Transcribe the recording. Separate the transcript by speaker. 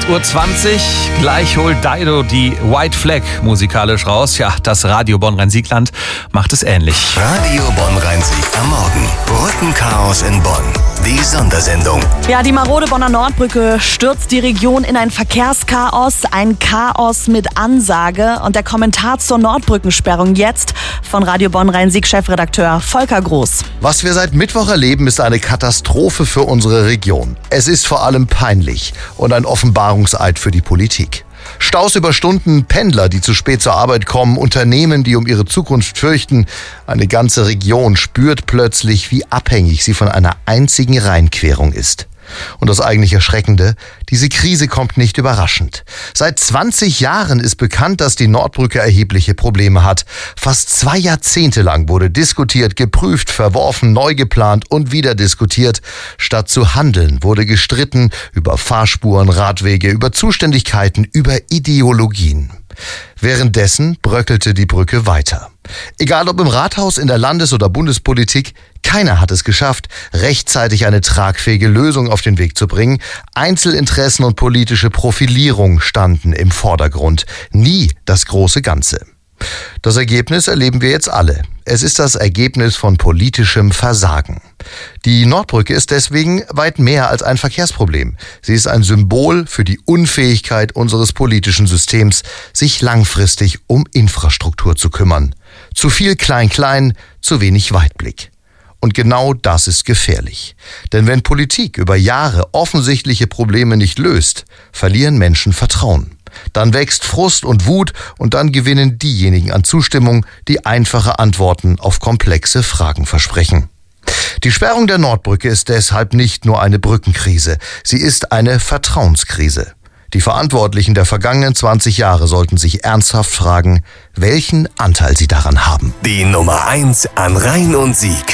Speaker 1: 8:20 Uhr. Gleich holt Dido die White Flag musikalisch raus. Ja, das Radio Bonn-Rhein-Siegland macht es ähnlich.
Speaker 2: Radio Bonn-Rhein-Sieg am Morgen. Brückenchaos in Bonn. Die Sondersendung.
Speaker 3: Ja, die marode Bonner Nordbrücke stürzt die Region in ein Verkehrschaos. Ein Chaos mit Ansage. Und der Kommentar zur Nordbrückensperrung jetzt von Radio Bonn-Rhein-Sieg-Chefredakteur Volker Groß.
Speaker 4: Was wir seit Mittwoch erleben, ist eine Katastrophe für unsere Region. Es ist vor allem peinlich und ein Offenbarungseid für die Politik. Staus über Stunden, Pendler, die zu spät zur Arbeit kommen, Unternehmen, die um ihre Zukunft fürchten. Eine ganze Region spürt plötzlich, wie abhängig sie von einer einzigen Rheinquerung ist. Und das eigentlich Erschreckende, diese Krise kommt nicht überraschend. Seit 20 Jahren ist bekannt, dass die Nordbrücke erhebliche Probleme hat. Fast 2 Jahrzehnte lang wurde diskutiert, geprüft, verworfen, neu geplant und wieder diskutiert. Statt zu handeln wurde gestritten über Fahrspuren, Radwege, über Zuständigkeiten, über Ideologien. Währenddessen bröckelte die Brücke weiter. Egal ob im Rathaus, in der Landes- oder Bundespolitik, keiner hat es geschafft, rechtzeitig eine tragfähige Lösung auf den Weg zu bringen. Einzelinteressen und politische Profilierung standen im Vordergrund, nie das große Ganze. Das Ergebnis erleben wir jetzt alle. Es ist das Ergebnis von politischem Versagen. Die Nordbrücke ist deswegen weit mehr als ein Verkehrsproblem. Sie ist ein Symbol für die Unfähigkeit unseres politischen Systems, sich langfristig um Infrastruktur zu kümmern. Zu viel Klein-Klein, zu wenig Weitblick. Und genau das ist gefährlich. Denn wenn Politik über Jahre offensichtliche Probleme nicht löst, verlieren Menschen Vertrauen. Dann wächst Frust und Wut und dann gewinnen diejenigen an Zustimmung, die einfache Antworten auf komplexe Fragen versprechen. Die Sperrung der Nordbrücke ist deshalb nicht nur eine Brückenkrise, sie ist eine Vertrauenskrise. Die Verantwortlichen der vergangenen 20 Jahre sollten sich ernsthaft fragen, welchen Anteil sie daran haben.
Speaker 2: Die Nummer 1 an Rhein und Sieg.